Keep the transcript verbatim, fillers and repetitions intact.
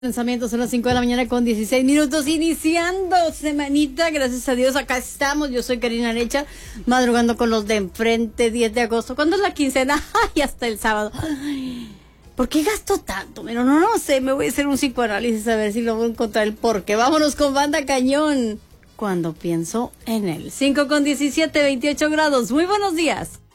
Pensamientos son las cinco de la mañana con dieciséis minutos, iniciando semanita, gracias a Dios, acá estamos. Yo soy Karina Arecha, madrugando con los de enfrente, diez de agosto. ¿Cuándo es la quincena? Ay, hasta el sábado. Ay, ¿por qué gasto tanto? Pero no, no sé, me voy a hacer un psicoanálisis a ver si logro encontrar el porqué. Vámonos con Banda Cañón, cuando pienso en él. cinco con diecisiete, veintiocho grados, muy buenos días.